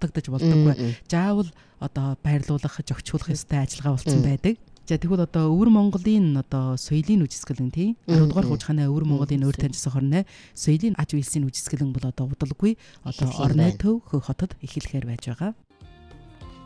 дутагдаж болдоггүй. Заавал одоо байрлуулах, зохицуулах ёстой ажиллагаа болсон байдаг. За тэгвэл одоо Өвөр Монголын одоо соёлын үжисгэлэн тий 10 дугаар хуучгааны Өвөр Монголын өөр таньсан хорны соёлын аж үйлсийн үжисгэлэн бол одоо удалгүй одоо орны төв хотод эхлэхээр байж байгаа.